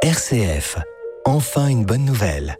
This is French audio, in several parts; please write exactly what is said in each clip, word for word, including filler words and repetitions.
R C F, enfin une bonne nouvelle.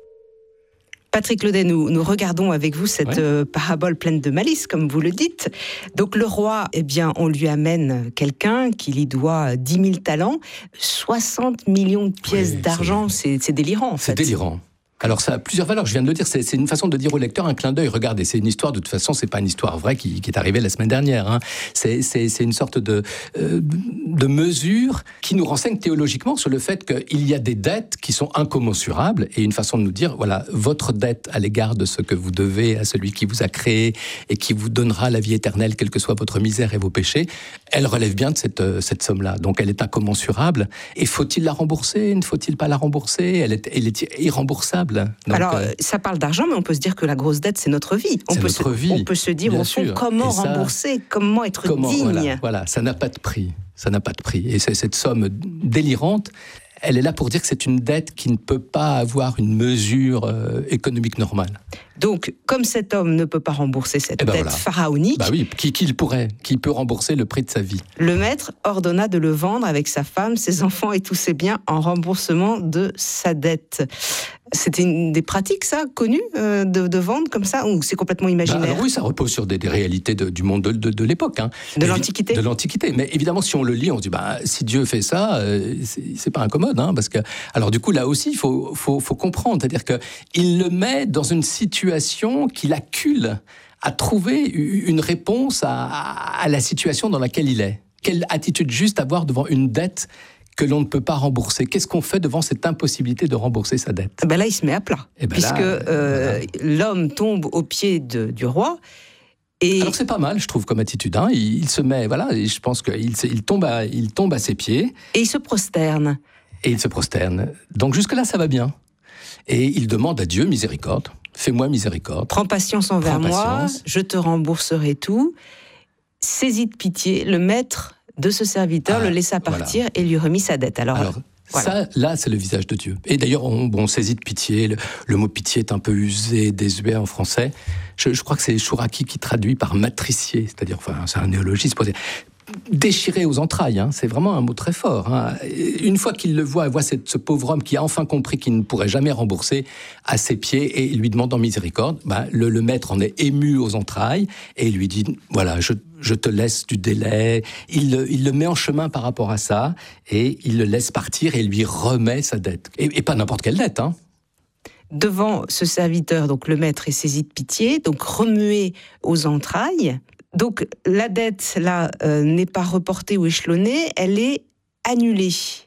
Patrick Laudet, nous, nous regardons avec vous cette ouais. euh, parabole pleine de malice, comme vous le dites. Donc le roi, eh bien, on lui amène quelqu'un qui lui doit dix mille talents, soixante millions de pièces oui, d'argent, c'est... C'est, c'est délirant en fait. C'est délirant. Alors ça a plusieurs valeurs, je viens de le dire, c'est, c'est une façon de dire au lecteur un clin d'œil. Regardez, c'est une histoire, de toute façon, c'est pas une histoire vraie qui, qui est arrivée la semaine dernière. Hein. C'est, c'est, c'est une sorte de, euh, de mesure qui nous renseigne théologiquement sur le fait qu'il y a des dettes qui sont incommensurables et une façon de nous dire, voilà, votre dette à l'égard de ce que vous devez à celui qui vous a créé et qui vous donnera la vie éternelle, quelle que soit votre misère et vos péchés, elle relève bien de cette, cette somme-là. Donc elle est incommensurable. Et faut-il la rembourser ? Ne faut-il pas la rembourser ? Elle est, elle est irremboursable. Donc, Alors, euh, ça parle d'argent, mais on peut se dire que la grosse dette, c'est notre vie. On c'est peut notre se, vie. On peut se dire, au fond, comment ça, rembourser, comment être comment, digne. Voilà, voilà, ça n'a pas de prix. Ça n'a pas de prix. Et c'est cette somme délirante, elle est là pour dire que c'est une dette qui ne peut pas avoir une mesure euh, économique normale. Donc, comme cet homme ne peut pas rembourser cette eh ben dette voilà. pharaonique... Bah oui, qui, qui le pourrait ? Qui peut rembourser le prix de sa vie ? Le maître ordonna de le vendre avec sa femme, ses enfants et tous ses biens en remboursement de sa dette. C'était une des pratiques, ça, connues, euh, de, de vendre comme ça, ou c'est complètement imaginaire ? bah alors Oui, ça repose sur des, des réalités de, du monde de, de, de l'époque. Hein. De l'Antiquité ? De l'Antiquité. Mais évidemment, si on le lit, on se dit, bah, si Dieu fait ça, euh, c'est, c'est pas incommode. Hein, parce que, alors du coup, là aussi, il faut, faut, faut comprendre. C'est-à-dire qu'il le met dans une situation qui l'accule à trouver une réponse à, à la situation dans laquelle il est. Quelle attitude juste avoir devant une dette que l'on ne peut pas rembourser. Qu'est-ce qu'on fait devant cette impossibilité de rembourser sa dette ? Ben là, il se met à plat, ben puisque là, euh, voilà. l'homme tombe aux pieds de, du roi. Et... Alors c'est pas mal, je trouve, comme attitude. Hein. Il, il se met, voilà, et je pense qu'il il tombe, à, il tombe à ses pieds. Et il se prosterne. Et il se prosterne. Donc jusque-là, ça va bien. Et il demande à Dieu miséricorde. Fais-moi miséricorde. Prends patience envers Prends moi, patience. Je te rembourserai tout. Saisis de pitié, le maître de ce serviteur ah, le laissa partir voilà. et lui remit sa dette. Alors, Alors voilà. ça, là, c'est le visage de Dieu. Et d'ailleurs, on, bon, on saisit de pitié. Le, le mot pitié est un peu usé, désuet en français. Je, je crois que c'est Chouraki qui traduit par matricier, c'est-à-dire, enfin, c'est un néologisme pour dire déchiré aux entrailles, hein, c'est vraiment un mot très fort. Hein. Une fois qu'il le voit, il voit cette, ce pauvre homme qui a enfin compris qu'il ne pourrait jamais rembourser à ses pieds et lui demande en miséricorde. Bah, le, le maître en est ému aux entrailles et lui dit voilà, je, je te laisse du délai. Il le, il le met en chemin par rapport à ça et il le laisse partir et lui remet sa dette. Et, et pas n'importe quelle dette, hein. Devant ce serviteur, donc le maître est saisi de pitié, donc remué aux entrailles. Donc la dette, là, euh, n'est pas reportée ou échelonnée, elle est annulée.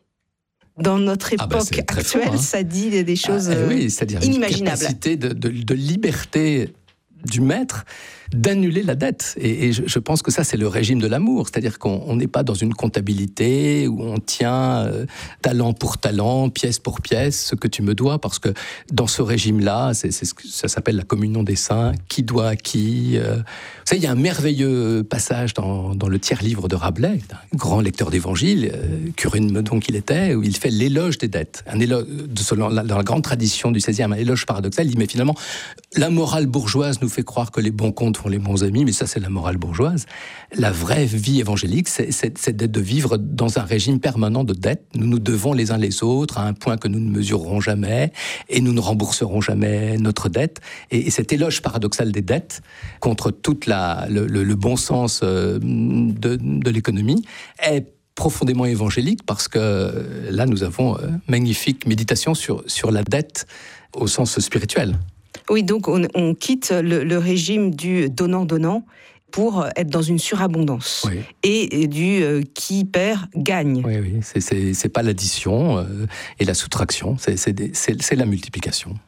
Dans notre époque ah bah actuelle, fort, hein. ça dit des, des choses ah, oui, c'est-à-dire inimaginables. Une capacité de, de, de liberté du maître d'annuler la dette. Et, et je, je pense que ça, c'est le régime de l'amour. C'est-à-dire qu'on n'est pas dans une comptabilité où on tient euh, talent pour talent, pièce pour pièce, ce que tu me dois, parce que dans ce régime-là, c'est, c'est ce que, ça s'appelle la communion des saints, qui doit à qui. Euh... Vous savez, il y a un merveilleux passage dans, dans le tiers-livre de Rabelais, un grand lecteur d'évangile, euh, curé de Meudon qu'il était, où il fait l'éloge des dettes. Un éloge, de, dans la grande tradition du seizième, un éloge paradoxal, il dit, mais finalement, la morale bourgeoise nous fait croire que les bons comptes font les bons amis, mais ça, c'est la morale bourgeoise. La vraie vie évangélique, c'est, c'est, c'est de vivre dans un régime permanent de dette. Nous nous devons les uns les autres à un point que nous ne mesurerons jamais et nous ne rembourserons jamais notre dette. Et, et cet éloge paradoxal des dettes, contre toute la, le, le, le bon sens de, de l'économie, est profondément évangélique parce que là, nous avons une magnifique méditation sur, sur la dette au sens spirituel. Oui, donc on, on quitte le, le régime du donnant-donnant pour être dans une surabondance. Oui. Et du euh, qui perd gagne. Oui, oui, c'est, c'est, c'est pas l'addition euh, et la soustraction, c'est, c'est, des, c'est, c'est la multiplication.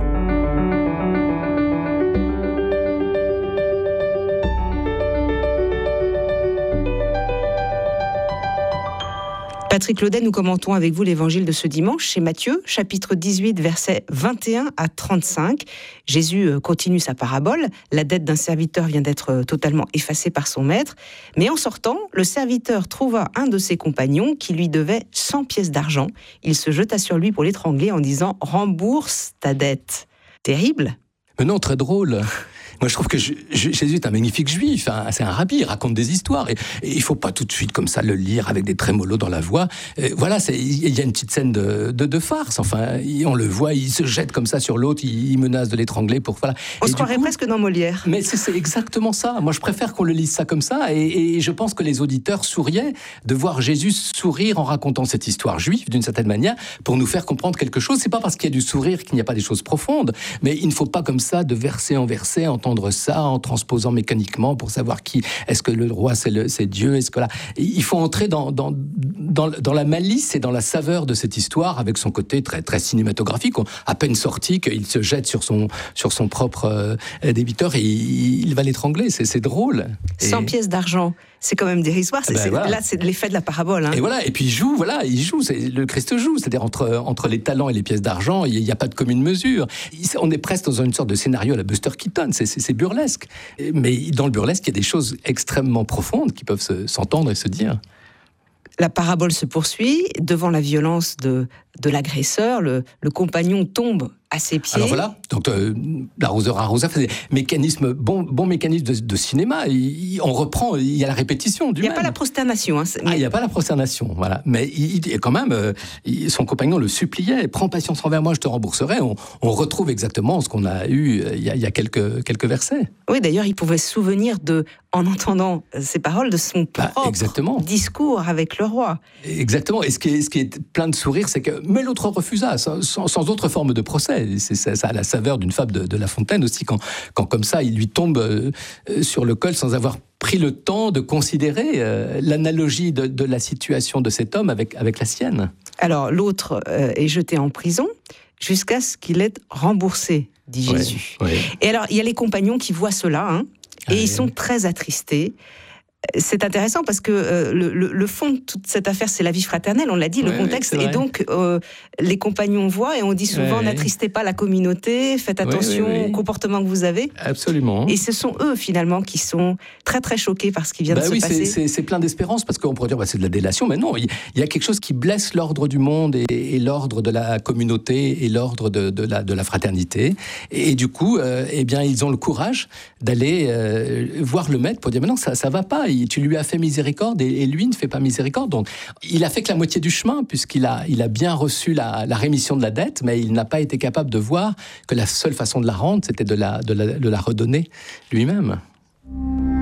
Patrick Laudet, nous commentons avec vous l'évangile de ce dimanche chez Matthieu, chapitre dix-huit, versets vingt et un à trente-cinq. Jésus continue sa parabole. La dette d'un serviteur vient d'être totalement effacée par son maître. Mais en sortant, le serviteur trouva un de ses compagnons qui lui devait cent pièces d'argent. Il se jeta sur lui pour l'étrangler en disant « Rembourse ta dette ». Terrible. Mais non, très drôle. Moi, je trouve que je, je, Jésus est un magnifique juif, hein, c'est un rabbi, il raconte des histoires, et, et il ne faut pas tout de suite comme ça le lire avec des trémolos dans la voix. Et voilà, c'est, il y a une petite scène de, de, de farce, enfin, on le voit, il se jette comme ça sur l'autre, il, il menace de l'étrangler pour... Voilà. On et se croirait coup, presque dans Molière. Mais c'est, c'est exactement ça. Moi, je préfère qu'on le lise ça comme ça, et, et je pense que les auditeurs souriaient de voir Jésus sourire en racontant cette histoire juive, d'une certaine manière, pour nous faire comprendre quelque chose. C'est pas parce qu'il y a du sourire qu'il n'y a pas des choses profondes, mais il ne faut pas comme ça, de verset en verset, entendre ça en transposant mécaniquement pour savoir qui, est-ce que le roi c'est, le, c'est Dieu, est-ce que là... Il faut entrer dans, dans, dans, dans la malice et dans la saveur de cette histoire, avec son côté très, très cinématographique. On, à peine sorti, qu'il se jette sur son, sur son propre euh, débiteur et il, il va l'étrangler. C'est, c'est drôle. Et... cent pièces d'argent, c'est quand même dérisoire. C'est, ben c'est, voilà. Là, c'est l'effet de la parabole. Hein. Et voilà. Et puis il joue, voilà, il joue. C'est, le Christ joue. C'est-à-dire entre, entre les talents et les pièces d'argent, il n'y a pas de commune mesure. On est presque dans une sorte de scénario à la Buster Keaton. C'est, c'est, c'est burlesque. Mais dans le burlesque, il y a des choses extrêmement profondes qui peuvent se, s'entendre et se dire. La parabole se poursuit. Devant la violence de, de l'agresseur, le, le compagnon tombe à ses pieds. Alors voilà, donc euh, l'arroseur arrosa faisait mécanisme, bon, bon mécanisme de, de cinéma. Il, on reprend, il y a la répétition du Il n'y a même. pas la prosternation. Hein, ah, il n'y a pas la prosternation, voilà. Mais il, il, quand même, euh, il, son compagnon le suppliait, prends patience envers moi, je te rembourserai. On, on retrouve exactement ce qu'on a eu euh, il, y a, il y a quelques, quelques versets. Oui, d'ailleurs, il pouvait se souvenir de, en entendant ces paroles, de son propre bah, exactement. discours avec le roi. Exactement. Et ce qui est, ce qui est plein de sourires, c'est que mais l'autre refusa, sans, sans autre forme de procès. C'est, ça, ça a la saveur d'une fable de, de La Fontaine aussi, quand, quand comme ça, il lui tombe euh, sur le col sans avoir pris le temps de considérer euh, l'analogie de, de la situation de cet homme avec, avec la sienne. Alors, l'autre euh, est jeté en prison jusqu'à ce qu'il ait remboursé, dit ouais, Jésus. Ouais. Et alors, il y a les compagnons qui voient cela, hein, et ouais. ils sont très attristés. C'est intéressant parce que euh, le, le, le fond de toute cette affaire, c'est la vie fraternelle, on l'a dit, ouais, le contexte. Et donc, euh, les compagnons voient et on dit souvent, ouais. n'attristez pas la communauté, faites attention ouais, ouais, ouais. au comportement que vous avez. Absolument. Et ce sont eux, finalement, qui sont très, très choqués par ce qui vient bah de oui, se passer. C'est, c'est, c'est plein d'espérance parce qu'on pourrait dire, bah, c'est de la délation, mais non, il y, y a quelque chose qui blesse l'ordre du monde et, et l'ordre de la communauté et l'ordre de, de, la, de la fraternité. Et, et du coup, euh, eh bien, ils ont le courage d'aller euh, voir le maître pour dire, mais non, ça ne va pas. Tu lui as fait miséricorde et, et lui ne fait pas miséricorde. Donc, il a fait que la moitié du chemin, puisqu'il a, il a bien reçu la, la rémission de la dette, mais il n'a pas été capable de voir que la seule façon de la rendre, c'était de la, de la, de la redonner lui-même.